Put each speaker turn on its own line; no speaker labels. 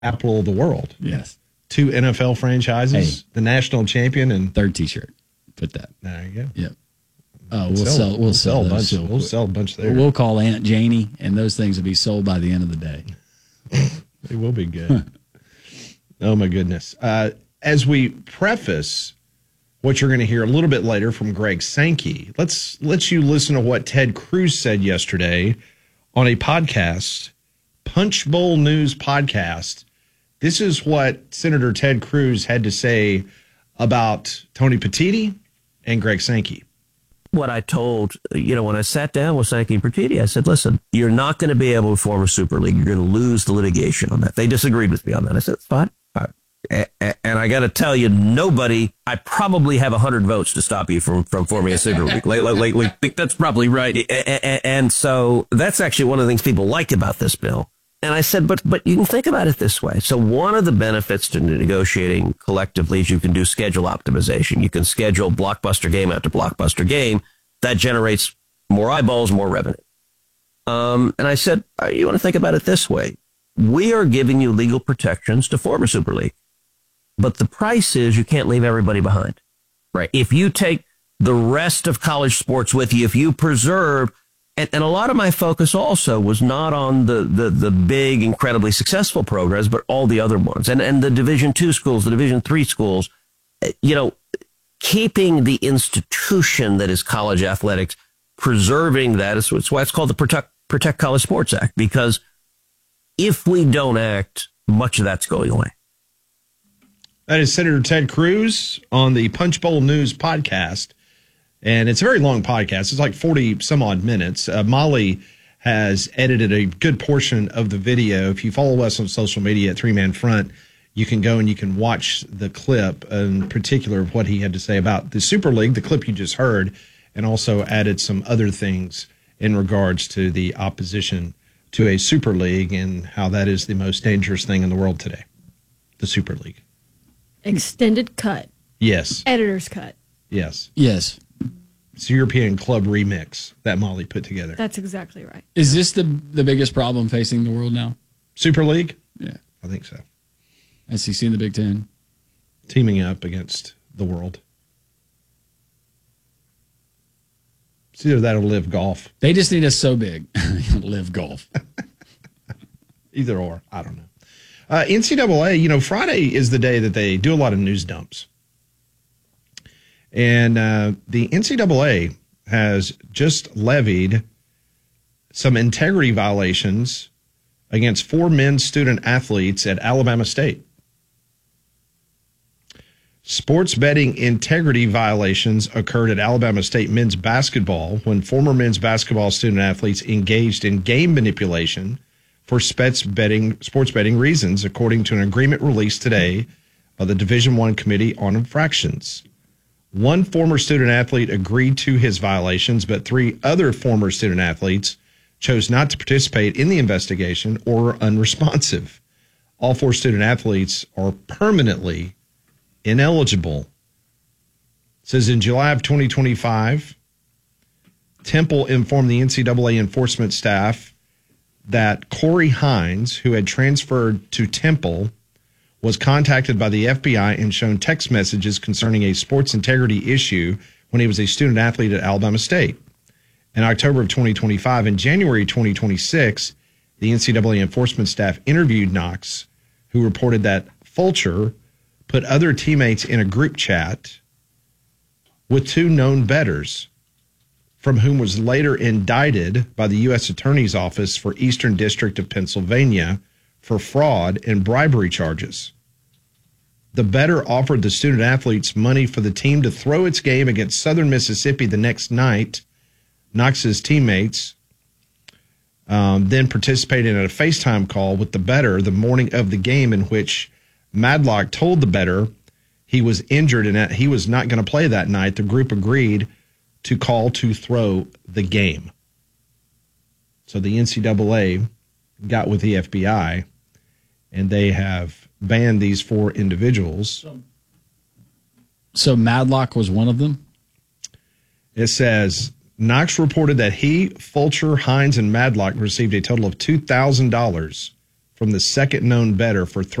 capital of the world.
Yes.
2 NFL franchises, the national champion, and
3rd T-shirt. Put that.
There you go.
Yep. We'll sell
a
those.
bunch. We'll sell a bunch there.
We'll call Aunt Janie, and those things will be sold by the end of the day.
They will be good. Oh my goodness! As we preface what you're going to hear a little bit later from Greg Sankey, let's let you listen to what Ted Cruz said yesterday on a podcast, Punch Bowl News podcast. This is what Senator Ted Cruz had to say about Tony Petitti and Greg Sankey.
What I told, when I sat down with Sankey and Petitti, I said, listen, you're not going to be able to form a super league. You're going to lose the litigation on that. They disagreed with me on that. I said, it's fine. And I got to tell you, I probably have 100 votes to stop you from forming a super league. Like, that's probably right. And so that's actually one of the things people like about this bill. And I said, but you can think about it this way. So one of the benefits to negotiating collectively is you can do schedule optimization. You can schedule blockbuster game after blockbuster game. That generates more eyeballs, more revenue. And I said, you want to think about it this way. We are giving you legal protections to form a super league. But the price is you can't leave everybody behind. Right. If you take the rest of college sports with you, if you preserve, and a lot of my focus also was not on the big, incredibly successful programs, but all the other ones. And the Division II schools, the Division III schools, keeping the institution that is college athletics, preserving that is why it's called the Protect College Sports Act, because if we don't act, much of that's going away.
That is Senator Ted Cruz on the Punch Bowl News podcast. And it's a very long podcast. It's like 40 some odd minutes. Molly has edited a good portion of the video. If you follow us on social media at 3Man Front, you can go and you can watch the clip, in particular of what he had to say about the Super League, the clip you just heard, and also added some other things in regards to the opposition to a Super League and how that is the most dangerous thing in the world today, the Super League.
Extended cut.
Yes.
Editor's cut.
Yes.
Yes.
It's a European club remix that Molly put together.
That's exactly right.
Is this the biggest problem facing the world now?
Super League?
Yeah.
I think so.
SEC in the Big Ten.
Teaming up against the world. It's either that or Live Golf.
They just need us so big. Live Golf.
Either or. I don't know. NCAA, Friday is the day that they do a lot of news dumps. And the NCAA has just levied some integrity violations against 4 men's student athletes at Alabama State. Sports betting integrity violations occurred at Alabama State men's basketball when former men's basketball student athletes engaged in game manipulation for sports betting reasons, according to an agreement released today by the Division I Committee on Infractions. One former student athlete agreed to his violations, but 3 other former student athletes chose not to participate in the investigation or were unresponsive. All 4 student athletes are permanently ineligible. It says in July of 2025, Temple informed the NCAA enforcement staff that Corey Hines, who had transferred to Temple, was contacted by the FBI and shown text messages concerning a sports integrity issue when he was a student athlete at Alabama State. In October of 2025 and January 2026, the NCAA enforcement staff interviewed Knox, who reported that Fulcher put other teammates in a group chat with 2 known bettors, from whom was later indicted by the U.S. Attorney's Office for Eastern District of Pennsylvania for fraud and bribery charges. The bettor offered the student athletes money for the team to throw its game against Southern Mississippi the next night. Knox's teammates then participated in a FaceTime call with the bettor the morning of the game, in which Madlock told the bettor he was injured and that he was not going to play that night. The group agreed to call to throw the game. So the NCAA got with the FBI, and they have banned these 4 individuals.
So Madlock was one of them?
It says, Knox reported that he, Fulcher, Hines, and Madlock received a total of $2,000 from the second known bettor for